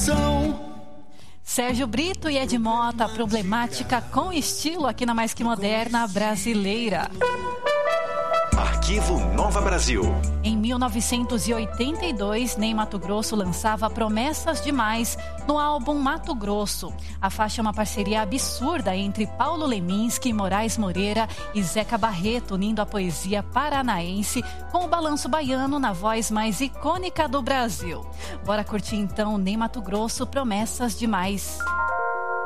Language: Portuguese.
coração. Sérgio Brito e Ed Mota, problemática com estilo aqui na Mais Que Moderna Brasileira. Arquivo Nova Brasil. Em 1982, Ney Matogrosso lançava Promessas Demais no álbum Mato Grosso. A faixa é uma parceria absurda entre Paulo Leminski, Moraes Moreira e Zeca Barreto, unindo a poesia paranaense com o balanço baiano na voz mais icônica do Brasil. Bora curtir então Ney Matogrosso, Promessas Demais.